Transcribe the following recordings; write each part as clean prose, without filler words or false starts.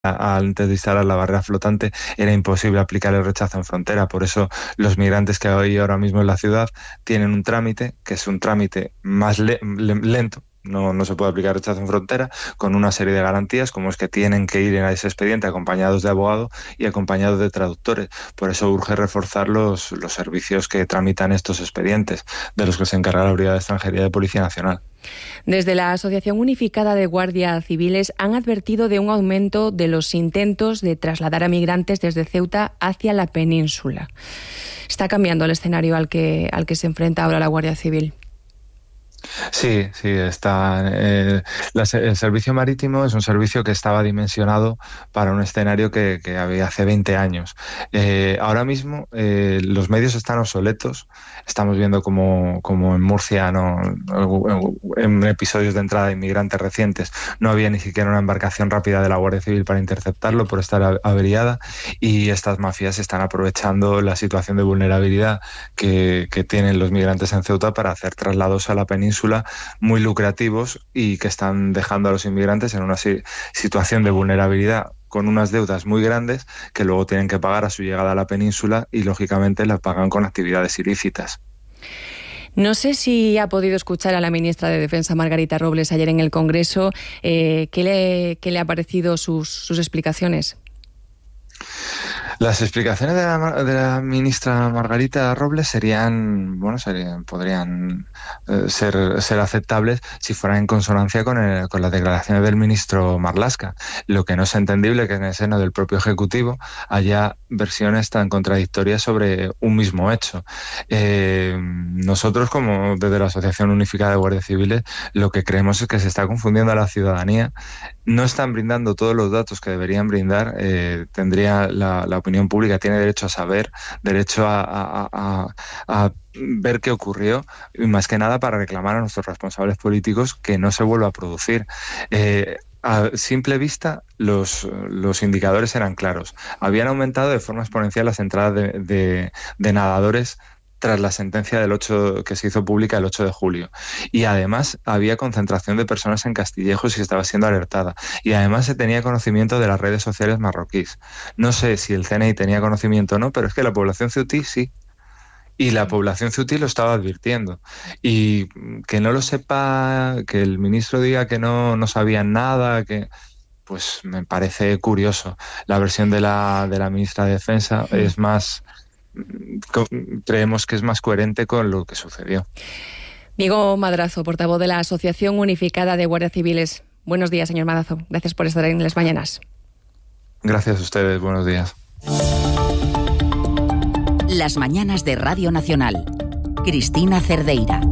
antes de instalar la barrera flotante era imposible aplicar el rechazo en frontera. Por eso los migrantes que hay ahora mismo en la ciudad tienen un trámite que es un trámite más lento. No se puede aplicar rechazo en frontera, con una serie de garantías, como es que tienen que ir a ese expediente acompañados de abogado y acompañados de traductores. Por eso urge reforzar los servicios que tramitan estos expedientes, de los que se encarga la Brigada de Extranjería de Policía Nacional. Desde la Asociación Unificada de Guardias Civiles han advertido de un aumento de los intentos de trasladar a migrantes desde Ceuta hacia la península. Está cambiando el escenario al que se enfrenta ahora la Guardia Civil. Sí, está. El servicio marítimo es un servicio que estaba dimensionado para un escenario que había hace 20 años. Ahora mismo los medios están obsoletos. Estamos viendo como en Murcia, en episodios de entrada de inmigrantes recientes, no había ni siquiera una embarcación rápida de la Guardia Civil para interceptarlo por estar averiada, y estas mafias están aprovechando la situación de vulnerabilidad que tienen los migrantes en Ceuta para hacer traslados a la península muy lucrativos, y que están dejando a los inmigrantes en una situación de vulnerabilidad, con unas deudas muy grandes que luego tienen que pagar a su llegada a la península, y lógicamente las pagan con actividades ilícitas. No sé si ha podido escuchar a la ministra de Defensa, Margarita Robles, ayer en el Congreso. ¿Qué le ha parecido sus explicaciones? Las explicaciones de la ministra Margarita Robles podrían ser aceptables si fueran en consonancia con las declaraciones del ministro Marlaska. Lo que no es entendible que en el seno del propio Ejecutivo haya versiones tan contradictorias sobre un mismo hecho. Nosotros, como desde la Asociación Unificada de Guardias Civiles, lo que creemos es que se está confundiendo a la ciudadanía. No están brindando todos los datos que deberían brindar. Tendría la opinión pública tiene derecho a saber, derecho a ver qué ocurrió, y más que nada para reclamar a nuestros responsables políticos que no se vuelva a producir. A simple vista, los indicadores eran claros. Habían aumentado de forma exponencial las entradas de nadadores tras la sentencia que se hizo pública el 8 de julio. Y además había concentración de personas en Castillejos y estaba siendo alertada. Y además se tenía conocimiento de las redes sociales marroquíes. No sé si el CNI tenía conocimiento o no, pero es que la población ceutí sí. Y la población ceutí lo estaba advirtiendo. Y que no lo sepa, que el ministro diga que no sabían nada, pues me parece curioso. La versión de la ministra de Defensa es más... creemos que es más coherente con lo que sucedió. Diego Madrazo, portavoz de la Asociación Unificada de Guardias Civiles. Buenos días, señor Madrazo. Gracias por estar en Las Mañanas. Gracias a ustedes. Buenos días. Las Mañanas de Radio Nacional. Cristina Cerdeira.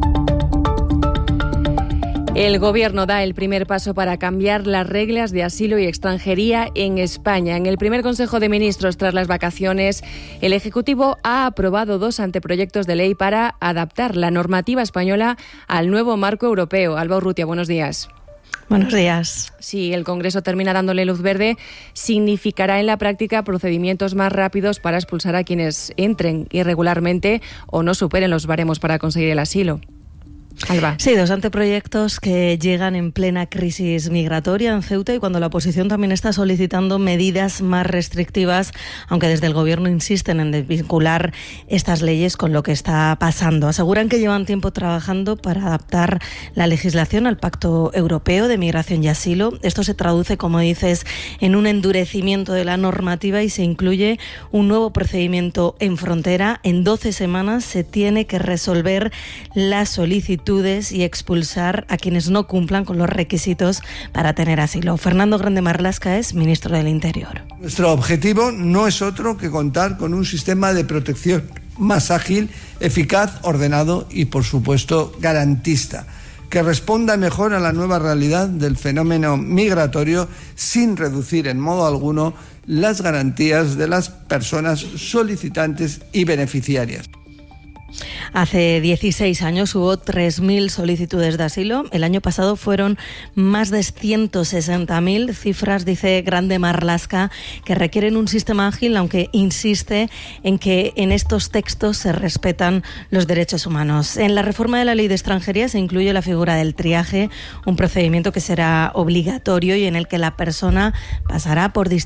El Gobierno da el primer paso para cambiar las reglas de asilo y extranjería en España. En el primer Consejo de Ministros tras las vacaciones, el Ejecutivo ha aprobado 2 anteproyectos de ley para adaptar la normativa española al nuevo marco europeo. Alba Urrutia, buenos días. Buenos días. Si el Congreso termina dándole luz verde, significará en la práctica procedimientos más rápidos para expulsar a quienes entren irregularmente o no superen los baremos para conseguir el asilo. Alba. Sí, 2 anteproyectos que llegan en plena crisis migratoria en Ceuta, y cuando la oposición también está solicitando medidas más restrictivas, aunque desde el Gobierno insisten en desvincular estas leyes con lo que está pasando. Aseguran que llevan tiempo trabajando para adaptar la legislación al Pacto Europeo de Migración y Asilo. Esto se traduce, como dices, en un endurecimiento de la normativa, y se incluye un nuevo procedimiento en frontera. En 12 semanas se tiene que resolver las solicitudes y expulsar a quienes no cumplan con los requisitos para tener asilo. Fernando Grande Marlaska es ministro del Interior. Nuestro objetivo no es otro que contar con un sistema de protección más ágil, eficaz, ordenado y, por supuesto, garantista, que responda mejor a la nueva realidad del fenómeno migratorio sin reducir en modo alguno las garantías de las personas solicitantes y beneficiarias. Hace 16 años hubo 3.000 solicitudes de asilo. El año pasado fueron más de 160.000. Cifras, dice Grande Marlaska, que requieren un sistema ágil, aunque insiste en que en estos textos se respetan los derechos humanos. En la reforma de la Ley de Extranjería se incluye la figura del triaje, un procedimiento que será obligatorio y en el que la persona pasará por distintos